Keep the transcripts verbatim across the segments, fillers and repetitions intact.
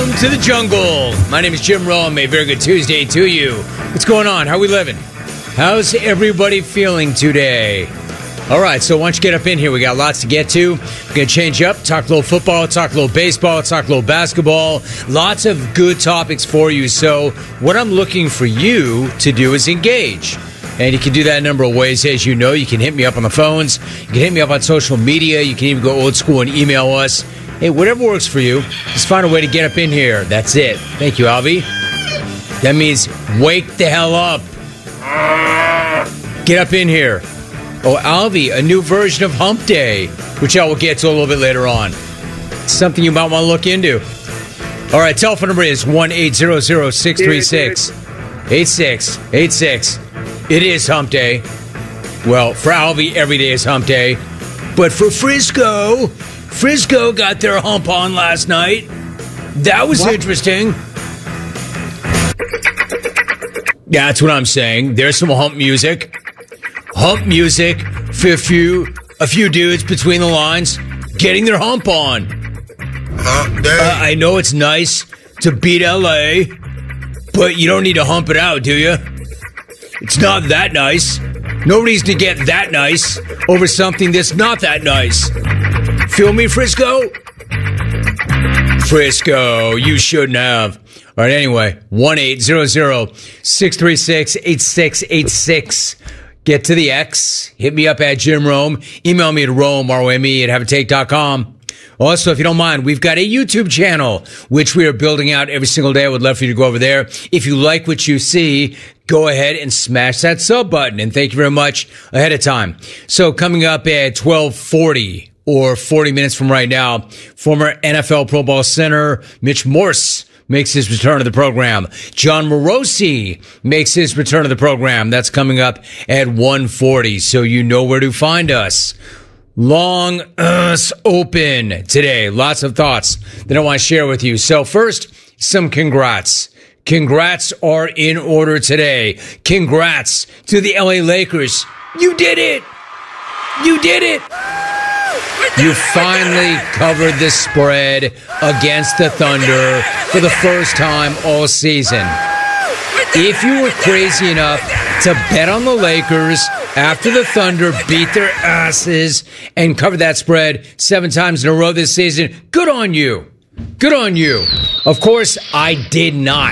Welcome to the jungle. My name is Jim Rome. A very good Tuesday to you. What's going on? How we living? How's everybody feeling today? All right, so why don't you get up in here? We got lots to get to. We're going to change up, talk a little football, talk a little baseball, talk a little basketball. Lots of good topics for you. So what I'm looking for you to do is engage. And you can do that a number of ways. As you know, you can hit me up on the phones. You can hit me up on social media. You can even go old school and email us. Hey, whatever works for you, just find a way to get up in here. That's it. Thank you, Alvy. That means wake the hell up. Get up in here. Oh, Alvy, a new version of Hump Day, which I will get to a little bit later on. Something you might want to look into. All right, telephone number is one eight hundred, six three six, eight six eight six. It is Hump Day. Well, for Alvy, every day is Hump Day. But for Frisco, Frisco got their hump on last night. That was what? Interesting. That's what I'm saying. There's some hump music. Hump music for a few, a few dudes between the lines getting their hump on. Hump day. Uh, I know it's nice to beat L A, but you don't need to hump it out, do you? It's not that nice. Nobody's to get that nice over something that's not that nice. Feel me, Frisco? Frisco, you shouldn't have. All right, anyway, one eight hundred, six three six, eight six eight six. Get to the X. Hit me up at Jim Rome. Email me at Rome, R O M E, at have a take dot com. Also, if you don't mind, we've got a YouTube channel, which we are building out every single day. I would love for you to go over there. If you like what you see, go ahead and smash that sub button. And thank you very much ahead of time. So coming up at twelve forty, or forty minutes from right now, former N F L Pro Bowl center Mitch Morse makes his return to the program. John Morosi makes his return to the program. That's coming up at one forty, so you know where to find us. Long us open today. Lots of thoughts that I want to share with you. So first, some congrats. Congrats are in order today. Congrats to the L A Lakers. You did it. You did it. You finally covered the spread against the Thunder for the first time all season. If you were crazy enough to bet on the Lakers after the Thunder beat their asses and covered that spread seven times in a row this season, good on you. Good on you. Of course, I did not.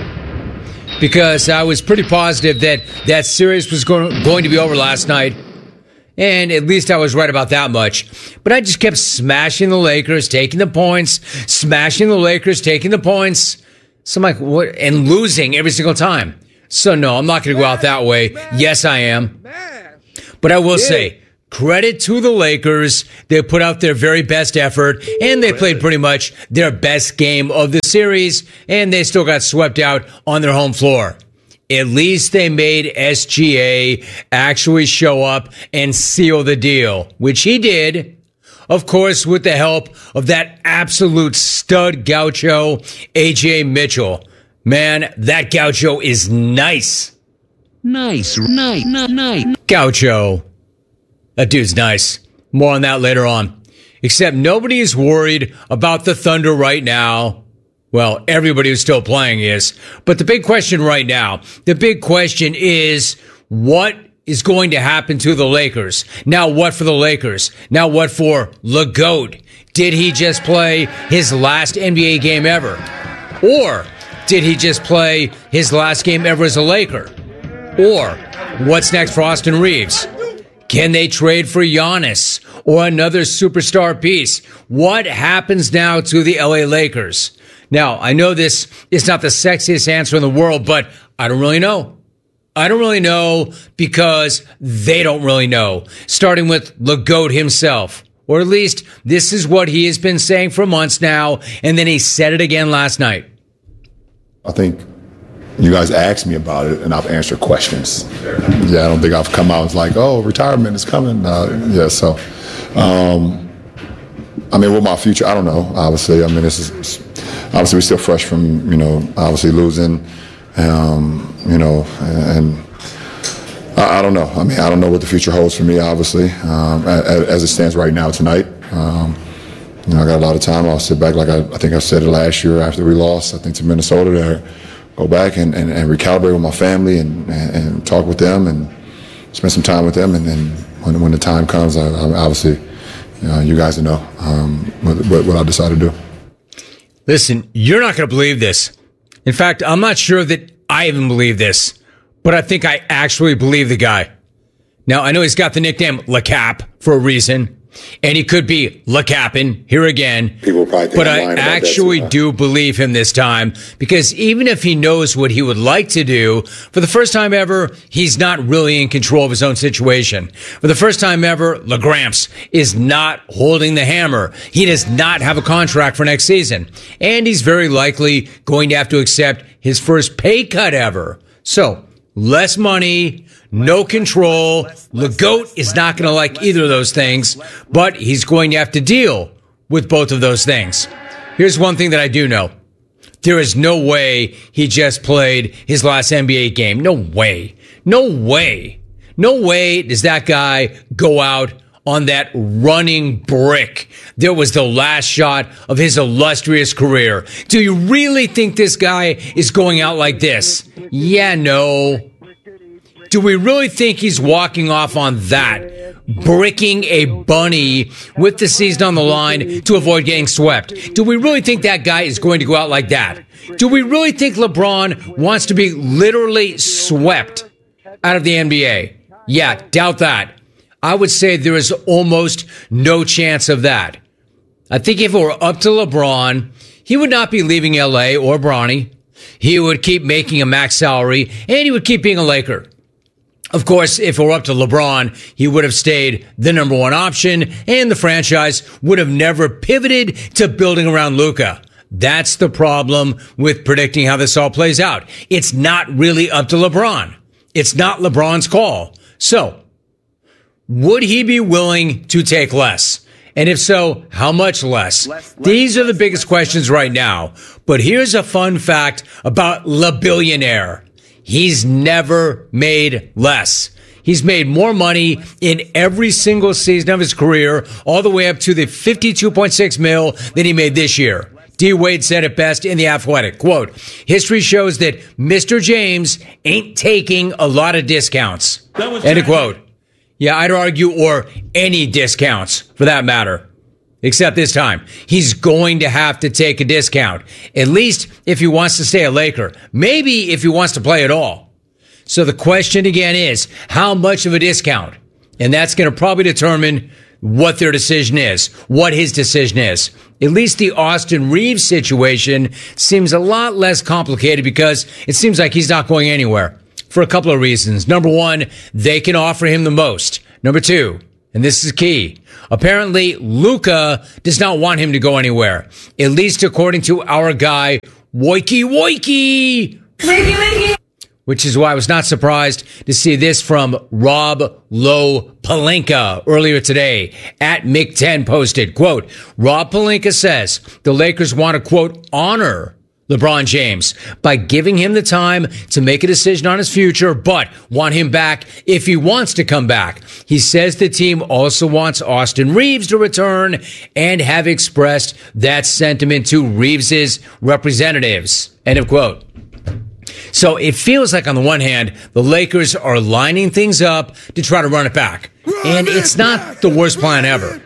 Because I was pretty positive that that series was going, going to be over last night. And at least I was right about that much. But I just kept smashing the Lakers, taking the points, smashing the Lakers, taking the points. So I'm like, what? And losing every single time. So no, I'm not going to go out that way. Yes, I am. But I will say, credit to the Lakers. They put out their very best effort, and they played pretty much their best game of the series, and they still got swept out on their home floor. At least they made S G A actually show up and seal the deal, which he did, of course, with the help of that absolute stud gaucho, A J Mitchell. Man, that gaucho is nice. Nice, nice, nice. Gaucho. That dude's nice. More on that later on. Except nobody is worried about the Thunder right now. Well, everybody who's still playing is. But the big question right now, the big question is, what is going to happen to the Lakers? Now what for the Lakers? Now what for LeGoat? Did he just play his last N B A game ever? Or did he just play his last game ever as a Laker? Or what's next for Austin Reeves? Can they trade for Giannis or another superstar piece? What happens now to the L A Lakers? Now, I know this is not the sexiest answer in the world, but I don't really know. I don't really know because they don't really know. Starting with LeGoat himself. Or at least this is what he has been saying for months now, and then he said it again last night. I think you guys asked me about it, and I've answered questions. Yeah, I don't think I've come out and like, oh, retirement is coming. Uh, yeah, so, um, I mean, with my future, I don't know, obviously. I mean, this is, obviously, we're still fresh from, you know, obviously losing, um, you know, and I, I don't know. I mean, I don't know what the future holds for me, obviously, um, as, as it stands right now tonight. Um, You know, I got a lot of time. I'll sit back, like I, I think I said it last year after we lost, I think to Minnesota, there, go back and, and, and recalibrate with my family and, and, and talk with them and spend some time with them. And then when, when the time comes, I, I obviously, you know, you guys know um, what, what I decide to do. Listen, you're not going to believe this. In fact, I'm not sure that I even believe this, but I think I actually believe the guy. Now, I know he's got the nickname Le Cap for a reason, and he could be Le Capin here again. People probably think but I'm I lying about actually that too, do believe him this time, because even if he knows what he would like to do, for the first time ever, he's not really in control of his own situation. For the first time ever, LeGramps is not holding the hammer. He does not have a contract for next season, and he's very likely going to have to accept his first pay cut ever. So, less money, no control. LeGoat is not going to like either of those things, but he's going to have to deal with both of those things. Here's one thing that I do know. There is no way he just played his last N B A game. No way. No way. No way does that guy go out on that running brick. There was the last shot of his illustrious career. Do you really think this guy is going out like this? Yeah, no. Do we really think he's walking off on that, bricking a bunny with the season on the line to avoid getting swept? Do we really think that guy is going to go out like that? Do we really think LeBron wants to be literally swept out of the N B A? Yeah, doubt that. I would say there is almost no chance of that. I think if it were up to LeBron, he would not be leaving L A or Bronny. He would keep making a max salary, and he would keep being a Laker. Of course, if it were up to LeBron, he would have stayed the number one option, and the franchise would have never pivoted to building around Luka. That's the problem with predicting how this all plays out. It's not really up to LeBron. It's not LeBron's call. So, would he be willing to take less? And if so, how much less? These are the biggest questions right now. But here's a fun fact about Le Billionaire. He's never made less. He's made more money in every single season of his career, all the way up to the fifty-two point six mil that he made this year. D. Wade said it best in The Athletic. Quote, history shows that Mister James ain't taking a lot of discounts. End of quote. Yeah, I'd argue, or any discounts for that matter. Except this time, he's going to have to take a discount. At least if he wants to stay a Laker. Maybe if he wants to play at all. So the question again is, how much of a discount? And that's going to probably determine what their decision is, what his decision is. At least the Austin Reeves situation seems a lot less complicated because it seems like he's not going anywhere. For a couple of reasons. Number one, they can offer him the most. Number two, and this is key, apparently Luka does not want him to go anywhere. At least according to our guy, Woiki Woiki. Wiki, wiki. Which is why I was not surprised to see this from Rob Lowe Pelinka earlier today. At Mick ten posted, quote, Rob Pelinka says the Lakers want to, quote, honor LeBron James by giving him the time to make a decision on his future, but want him back if he wants to come back. He says the team also wants Austin Reeves to return and have expressed that sentiment to Reeves's representatives. End of quote. So it feels like on the one hand, the Lakers are lining things up to try to run it back. And it's not the worst plan ever.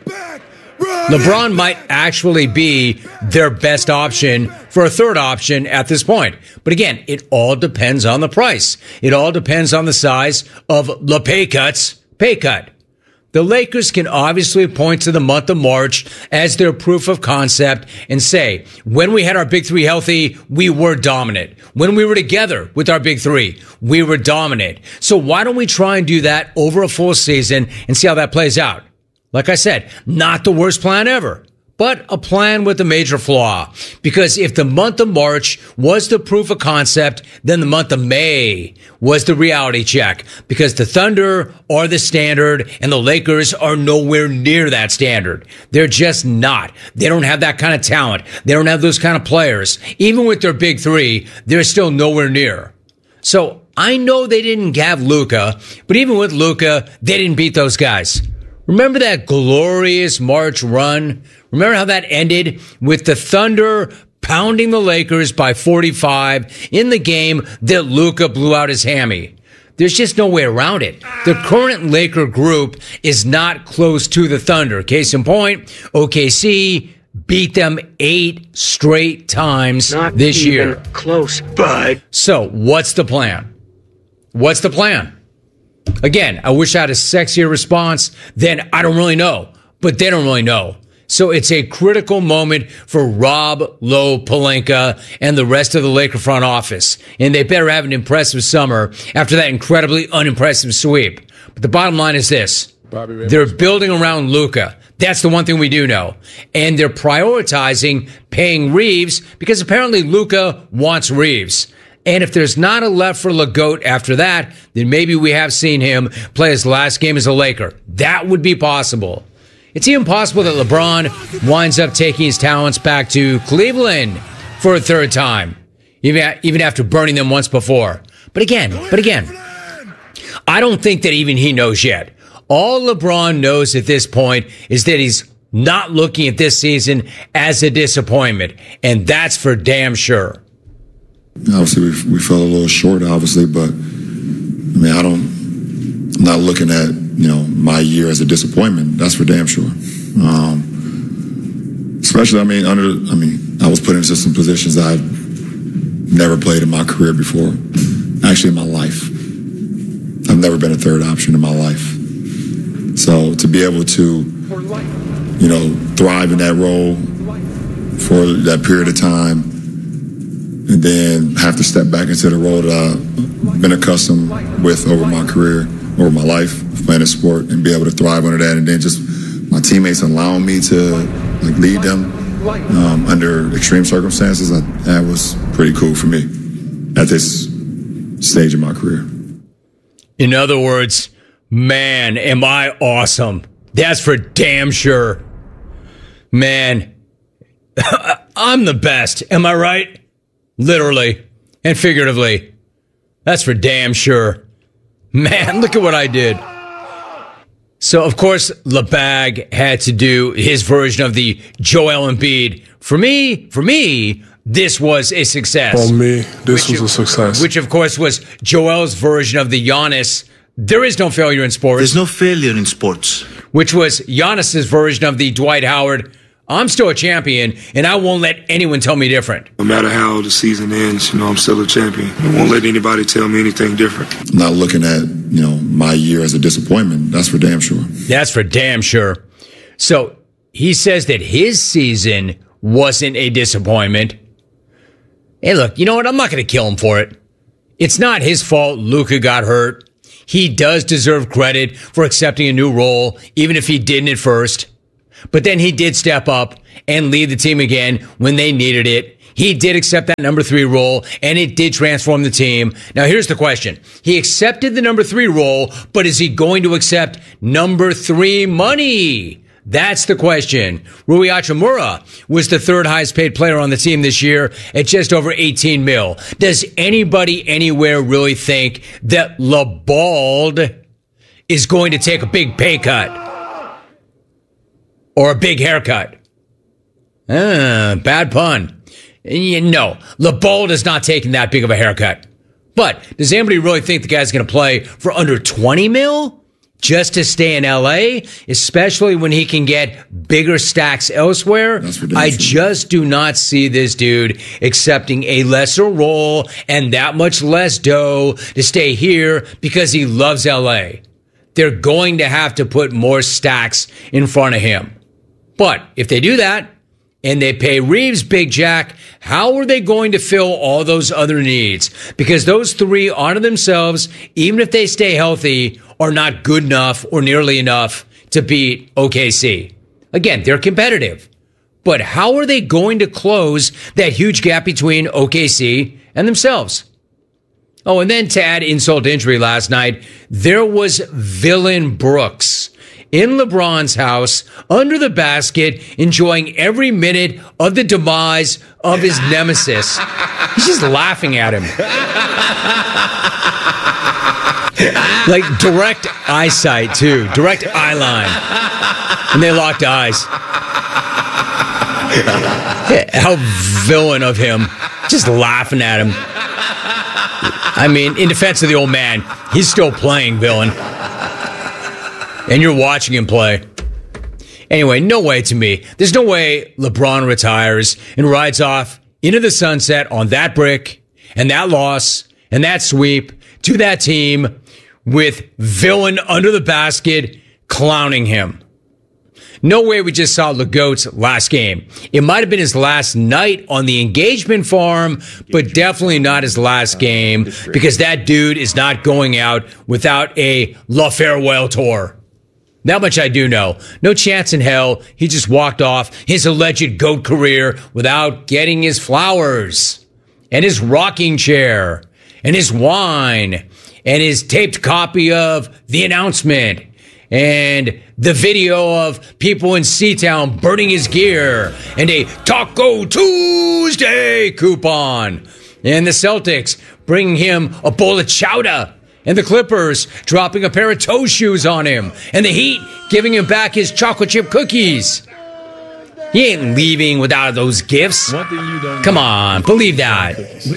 LeBron might actually be their best option for a third option at this point. But again, it all depends on the price. It all depends on the size of the pay cuts. Pay cut. The Lakers can obviously point to the month of March as their proof of concept and say, when we had our big three healthy, we were dominant. When we were together with our big three, we were dominant. So why don't we try and do that over a full season and see how that plays out? Like I said, not the worst plan ever, but a plan with a major flaw. Because if the month of March was the proof of concept, then the month of May was the reality check. Because the Thunder are the standard and the Lakers are nowhere near that standard. They're just not. They don't have that kind of talent. They don't have those kind of players. Even with their big three, they're still nowhere near. So I know they didn't have Luka, but even with Luka, they didn't beat those guys. Remember that glorious March run Remember how that ended with the Thunder pounding the Lakers by forty-five in the game that Luka blew out his hammy. There's just no way around it. The current Laker group is not close to the Thunder. Case in point, O K C beat them eight straight times Not this even year. close, bud. So what's the plan? What's the plan? Again, I wish I had a sexier response. Then I don't really know, but they don't really know. So it's a critical moment for Rob Lowe Pelinka and the rest of the Laker front office. And they better have an impressive summer after that incredibly unimpressive sweep. But the bottom line is this. They're building around Luka. That's the one thing we do know. And they're prioritizing paying Reeves because apparently Luka wants Reeves. And if there's not a left for LeGoat after that, then maybe we have seen him play his last game as a Laker. That would be possible. It's even possible that LeBron winds up taking his talents back to Cleveland for a third time, even, even after burning them once before. But again, but again, I don't think that even he knows yet. All LeBron knows at this point is that he's not looking at this season as a disappointment, and that's for damn sure. Obviously, we, we fell a little short, obviously, but I mean, I don't, I'm not looking at, you know, my year as a disappointment. That's for damn sure. Um, especially, I mean, under, I mean, I was put into some positions that I've never played in my career before. Actually, in my life. I've never been a third option in my life. So to be able to, you know, thrive in that role for that period of time, and then have to step back into the role that I've been accustomed with over my career, over my life, playing a sport, and be able to thrive under that. And then just my teammates allowing me to like lead them um, under extreme circumstances, I, that was pretty cool for me at this stage of my career. In other words, man, am I awesome. That's for damn sure. Man, I'm the best. Am I right? Literally and figuratively. That's for damn sure. Man, look at what I did. So, of course, LeBag had to do his version of the Joel Embiid. For me, for me, this was a success. For me, this which, was a success. Which, of course, was Joel's version of the Giannis. There is no failure in sports. There's no failure in sports. Which was Giannis's version of the Dwight Howard. I'm still a champion, and I won't let anyone tell me different. No matter how the season ends, you know, I'm still a champion. I won't let anybody tell me anything different. I'm not looking at, you know, my year as a disappointment. That's for damn sure. That's for damn sure. So he says that his season wasn't a disappointment. Hey, look, you know what? I'm not going to kill him for it. It's not his fault Luka got hurt. He does deserve credit for accepting a new role, even if he didn't at first. But then he did step up and lead the team again when they needed it. He did accept that number three role, and it did transform the team. Now, here's the question. He accepted the number three role, but is he going to accept number three money? That's the question. Rui Hachimura was the third highest paid player on the team this year at just over eighteen mil. Does anybody anywhere really think that LeBald is going to take a big pay cut? Or a big haircut? Ah, bad pun. No, LeBald is not taking that big of a haircut. But does anybody really think the guy's going to play for under twenty mil just to stay in L A, especially when he can get bigger stacks elsewhere? I just do not see this dude accepting a lesser role and that much less dough to stay here because he loves L A. They're going to have to put more stacks in front of him. But if they do that and they pay Reeves Big Jack, how are they going to fill all those other needs? Because those three onto themselves, even if they stay healthy, are not good enough or nearly enough to beat O K C. Again, they're competitive. But how are they going to close that huge gap between O K C and themselves? Oh, and then to add insult to injury last night, there was Villain Brooks in LeBron's house, under the basket, enjoying every minute of the demise of his nemesis. He's just laughing at him. Like direct eyesight, too. Direct eye line. And they locked eyes. How villain of him. Just laughing at him. I mean, in defense of the old man, he's still playing villain. And you're watching him play. Anyway, no way to me. There's no way LeBron retires and rides off into the sunset on that brick and that loss and that sweep to that team with villain under the basket clowning him. No way we just saw LeGoat's last game. It might have been his last night on the engagement farm, but definitely not his last game because that dude is not going out without a La Farewell tour. That much I do know. No chance in hell he just walked off his alleged GOAT career without getting his flowers and his rocking chair and his wine and his taped copy of The Announcement and the video of people in Seatown burning his gear and a Taco Tuesday coupon and the Celtics bringing him a bowl of chowder and the Clippers dropping a pair of toe shoes on him and the Heat giving him back his chocolate chip cookies. He ain't leaving without those gifts. One thing you don't Come on, believe that.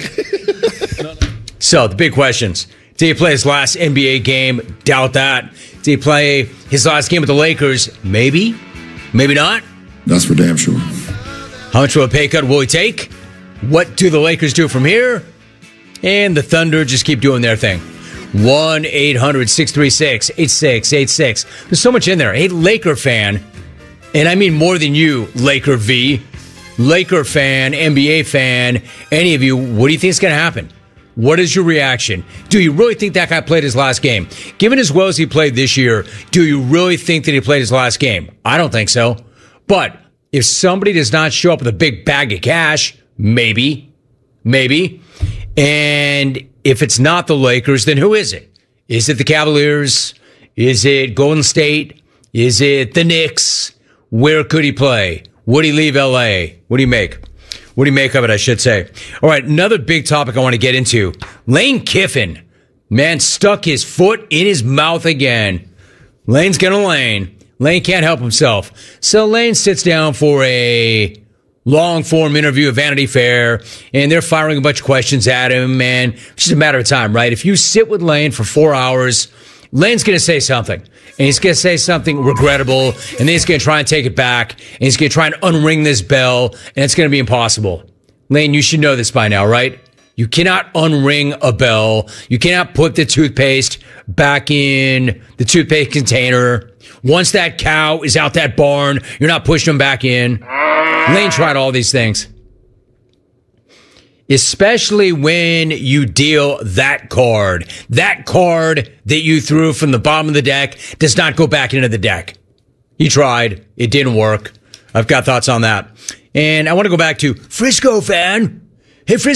So, the big questions. Did he play his last N B A game? Doubt that. Did he play his last game with the Lakers? Maybe. Maybe not. That's for damn sure. How much of a pay cut will he take? What do the Lakers do from here? And the Thunder just keep doing their thing. one eight hundred six three six eight six eight six. There's so much in there. Hey, Laker fan, and I mean more than you, Laker V, Laker fan, N B A fan, any of you, what do you think is going to happen? What is your reaction? Do you really think that guy played his last game? Given as well as he played this year, do you really think that he played his last game? I don't think so. But if somebody does not show up with a big bag of cash, maybe, maybe. And if it's not the Lakers, then who is it? Is it the Cavaliers? Is it Golden State? Is it the Knicks? Where could he play? Would he leave L A? What do you make? What do you make of it, I should say? All right, another big topic I want to get into. Lane Kiffin, man, stuck his foot in his mouth again. Lane's gonna Lane. Lane can't help himself. So Lane sits down for a long-form interview at Vanity Fair, and they're firing a bunch of questions at him, and it's just a matter of time, right? If you sit with Lane for four hours, Lane's going to say something, and he's going to say something regrettable, and then he's going to try and take it back, and he's going to try and unring this bell, and it's going to be impossible. Lane, you should know this by now, right? You cannot unring a bell. You cannot put the toothpaste back in the toothpaste container. Once that cow is out that barn, you're not pushing him back in. Lane tried all these things. Especially when you deal that card. That card that you threw from the bottom of the deck does not go back into the deck. He tried. It didn't work. I've got thoughts on that. And I want to go back to Frisco fan. Hey, Frisco.